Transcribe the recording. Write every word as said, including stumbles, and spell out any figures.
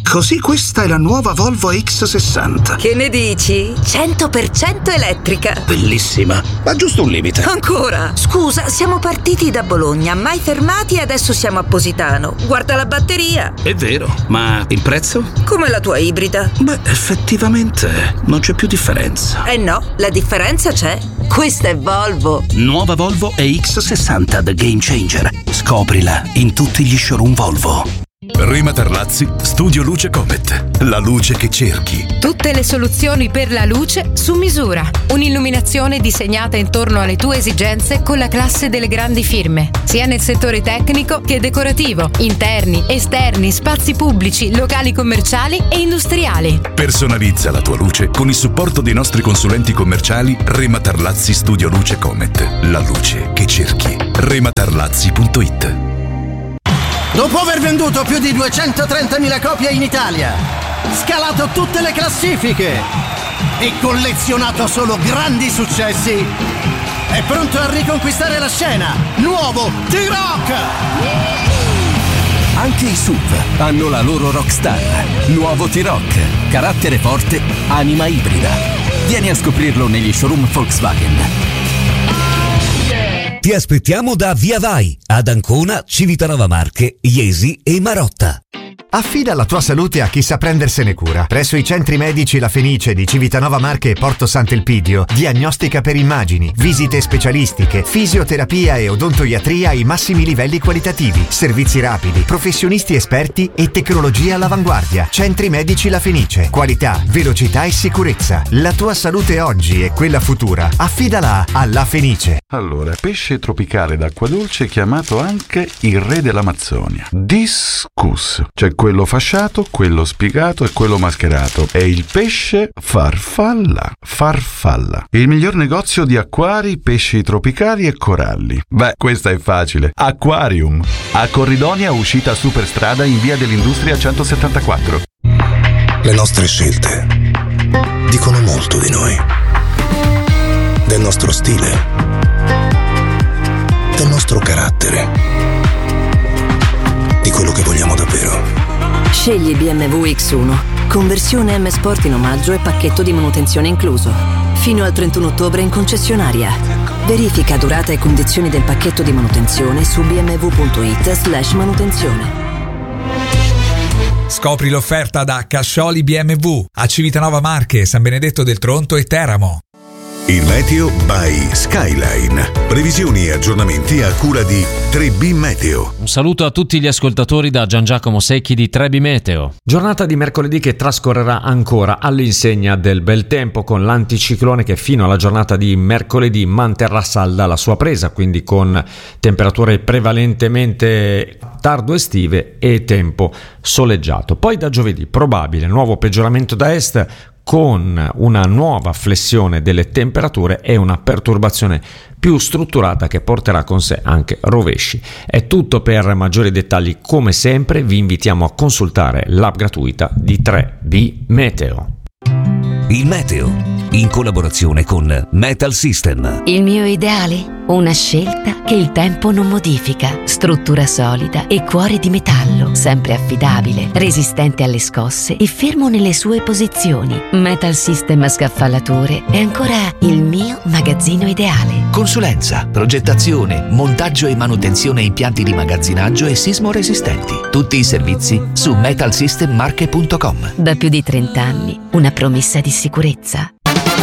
Così questa è la nuova Volvo X sessanta. Che ne dici? cento per cento elettrica. Bellissima, ma giusto un limite. Ancora? Scusa, siamo partiti da Bologna, mai fermati e adesso siamo a Positano. Guarda la batteria. È vero, ma il prezzo? Come la tua ibrida. Beh, effettivamente non c'è più differenza. Eh no, la differenza c'è. Questa è Volvo. Nuova Volvo E X sessanta The Game Changer. Scoprila in tutti gli showroom Volvo. Rema Tarlazzi, Studio Luce Comet. La luce che cerchi. Tutte le soluzioni per la luce su misura. Un'illuminazione disegnata intorno alle tue esigenze con la classe delle grandi firme, sia nel settore tecnico che decorativo, interni, esterni, spazi pubblici, locali commerciali e industriali. Personalizza la tua luce con il supporto dei nostri consulenti commerciali Rema Tarlazzi Studio Luce Comet. La luce che cerchi. rematarlazzi punto it. Dopo aver venduto più di duecentotrentamila copie in Italia, scalato tutte le classifiche e collezionato solo grandi successi, è pronto a riconquistare la scena. Nuovo T-Rock! Anche i S U V hanno la loro rockstar. Nuovo T-Rock. Carattere forte, anima ibrida. Vieni a scoprirlo negli showroom Volkswagen. Ti aspettiamo da Via Vai, ad Ancona, Civitanova Marche, Iesi e Marotta. Affida la tua salute a chi sa prendersene cura. Presso i centri medici La Fenice di Civitanova Marche e Porto Sant'Elpidio, diagnostica per immagini, visite specialistiche, fisioterapia e odontoiatria ai massimi livelli qualitativi, servizi rapidi, professionisti esperti e tecnologia all'avanguardia. Centri medici La Fenice, qualità, velocità e sicurezza. La tua salute oggi e quella futura, affidala a La Fenice. Allora, pesce tropicale d'acqua dolce chiamato anche il re dell'Amazzonia. Discus. C'è quello fasciato, quello spiegato e quello mascherato. È il pesce farfalla. Farfalla. Il miglior negozio di acquari, pesci tropicali e coralli. Beh, questa è facile. Aquarium. A Corridonia, uscita Superstrada in via dell'Industria centosettantaquattro. Le nostre scelte dicono molto di noi. Del nostro stile. Del nostro carattere. Di quello che vogliamo davvero. Scegli B M W X uno. Conversione M Sport in omaggio e pacchetto di manutenzione incluso. Fino al trentuno ottobre in concessionaria. Verifica durata e condizioni del pacchetto di manutenzione su bmw.it slash manutenzione. Scopri l'offerta da Cascioli B M W a Civitanova Marche, San Benedetto del Tronto e Teramo. Il meteo by Skyline. Previsioni e aggiornamenti a cura di tre B Meteo. Un saluto a tutti gli ascoltatori da Gian Giacomo Secchi di tre B Meteo. Giornata di mercoledì che trascorrerà ancora all'insegna del bel tempo, con l'anticiclone che fino alla giornata di mercoledì manterrà salda la sua presa, quindi con temperature prevalentemente tardo estive e tempo soleggiato. Poi da giovedì probabile nuovo peggioramento da est, con una nuova flessione delle temperature e una perturbazione più strutturata che porterà con sé anche rovesci. È tutto. Per maggiori dettagli, come sempre, vi invitiamo a consultare l'app gratuita di tre B Meteo. Il meteo, in collaborazione con Metal System. Il mio ideale? Una scelta che il tempo non modifica. Struttura solida e cuore di metallo, sempre affidabile, resistente alle scosse e fermo nelle sue posizioni. Metal System Scaffalature è ancora il mio magazzino ideale. Consulenza, progettazione, montaggio e manutenzione impianti di magazzinaggio e sismo resistenti. Tutti i servizi su metal system marche punto com. Da più di trenta anni, una promessa di sicurezza.